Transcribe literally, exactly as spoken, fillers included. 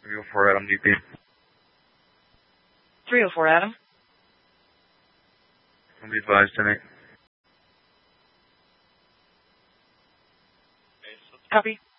three oh four Adam D P. three oh four Adam. I'll be advised tonight. Copy.